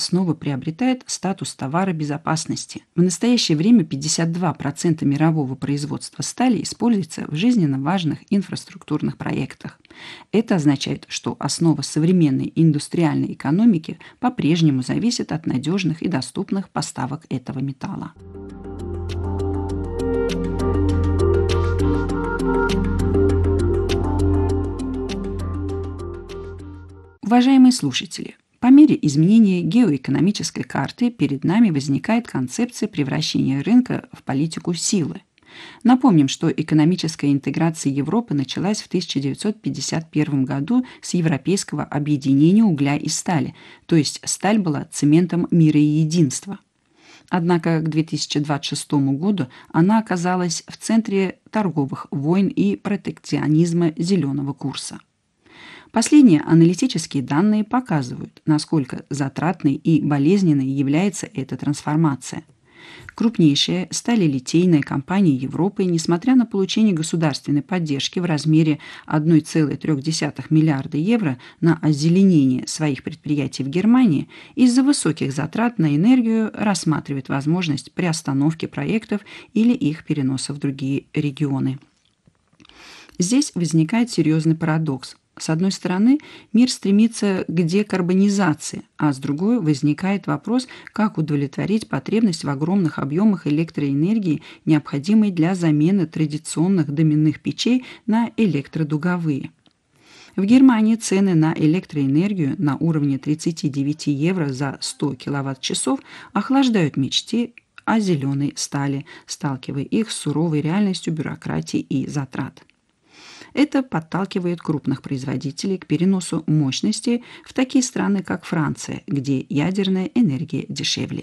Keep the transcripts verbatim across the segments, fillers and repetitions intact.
снова приобретает статус товара безопасности. В настоящее время пятьдесят два процента мирового производства стали используется в жизненно важных инфраструктурных проектах. Это означает, что основа современной индустриальной экономики по-прежнему зависит от надежных и доступных поставок этого металла. Уважаемые слушатели, по мере изменения геоэкономической карты перед нами возникает концепция превращения рынка в политику силы. Напомним, что экономическая интеграция Европы началась в тысяча девятьсот пятьдесят первом году с европейского объединения угля и стали, то есть сталь была цементом мира и единства. Однако к две тысячи двадцать шестому году она оказалась в центре торговых войн и протекционизма зеленого курса. Последние аналитические данные показывают, насколько затратной и болезненной является эта трансформация. Крупнейшая сталелитейная компания Европы, несмотря на получение государственной поддержки в размере одна целая три десятых миллиарда евро на озеленение своих предприятий в Германии, из-за высоких затрат на энергию рассматривает возможность приостановки проектов или их переноса в другие регионы. Здесь возникает серьезный парадокс. С одной стороны, мир стремится к декарбонизации, а с другой возникает вопрос, как удовлетворить потребность в огромных объемах электроэнергии, необходимой для замены традиционных доменных печей на электродуговые. В Германии цены на электроэнергию на уровне тридцать девять евро за сто киловатт-часов охлаждают мечты о зеленой стали, сталкивая их с суровой реальностью бюрократии и затрат. Это подталкивает крупных производителей к переносу мощности в такие страны, как Франция, где ядерная энергия дешевле.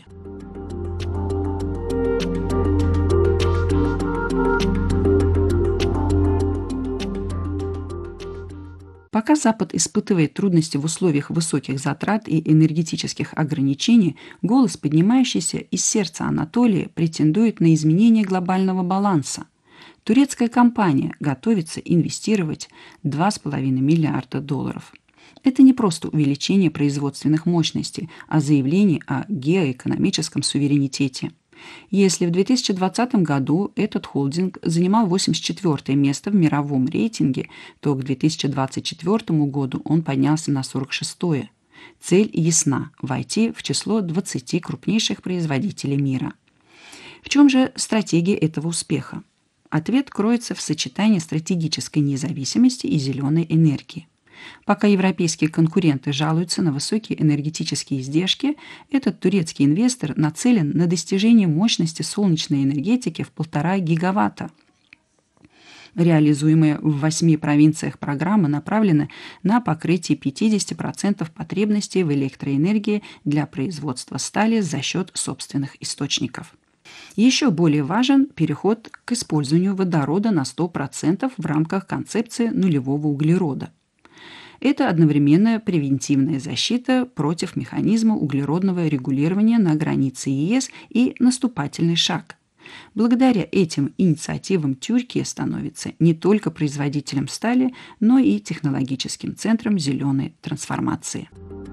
Пока Запад испытывает трудности в условиях высоких затрат и энергетических ограничений, голос, поднимающийся из сердца Анатолии, претендует на изменение глобального баланса. Турецкая компания готовится инвестировать два с половиной миллиарда долларов. Это не просто увеличение производственных мощностей, а заявление о геоэкономическом суверенитете. Если в две тысячи двадцатом году этот холдинг занимал восемьдесят четвёртое место в мировом рейтинге, то к две тысячи двадцать четвёртому году он поднялся на сорок шестое. Цель ясна – войти в число двадцати крупнейших производителей мира. В чем же стратегия этого успеха? Ответ кроется в сочетании стратегической независимости и зеленой энергии. Пока европейские конкуренты жалуются на высокие энергетические издержки, этот турецкий инвестор нацелен на достижение мощности солнечной энергетики в полтора гигаватта. Реализуемая в восьми провинциях программа направлена на покрытие пятьдесят процентов потребностей в электроэнергии для производства стали за счет собственных источников. Еще более важен переход к использованию водорода на сто процентов в рамках концепции нулевого углерода. Это одновременная превентивная защита против механизма углеродного регулирования на границе ЕС и наступательный шаг. Благодаря этим инициативам Тюркия становится не только производителем стали, но и технологическим центром зеленой трансформации.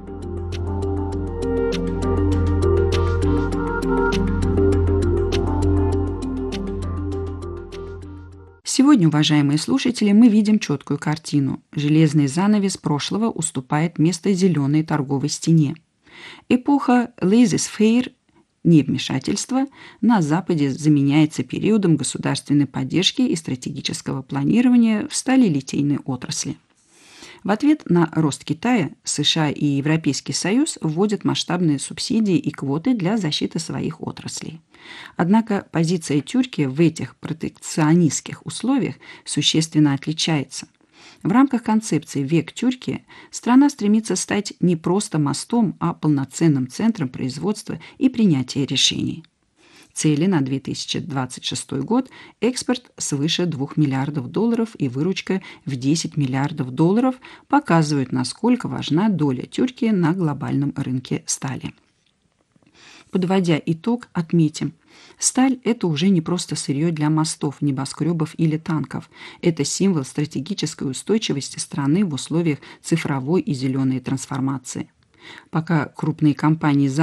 Сегодня, уважаемые слушатели, мы видим четкую картину. Железный занавес прошлого уступает место зеленой торговой стене. Эпоха laissez-faire, невмешательства, на Западе заменяется периодом государственной поддержки и стратегического планирования в сталелитейной отрасли. В ответ на рост Китая США и Европейский Союз вводят масштабные субсидии и квоты для защиты своих отраслей. Однако позиция Тюркии в этих протекционистских условиях существенно отличается. В рамках концепции «Век Тюркии» страна стремится стать не просто мостом, а полноценным центром производства и принятия решений. Цели на две тысячи двадцать шестой год – экспорт свыше двух миллиардов долларов и выручка в десять миллиардов долларов показывают, насколько важна доля Тюркии на глобальном рынке стали. Подводя итог, отметим, сталь – это уже не просто сырье для мостов, небоскребов или танков. Это символ стратегической устойчивости страны в условиях цифровой и зеленой трансформации. Пока крупные компании